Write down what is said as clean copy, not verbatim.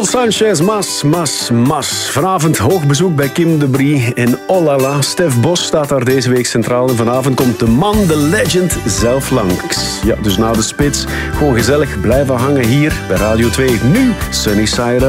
Sanchez, mas. Vanavond hoog bezoek bij Kim de Brie in Oh La La. Stef Bos staat daar deze week centraal. En vanavond komt de man, de legend, zelf langs. Ja, dus na de spits gewoon gezellig blijven hangen hier bij Radio 2. Nu Sunny Side Up.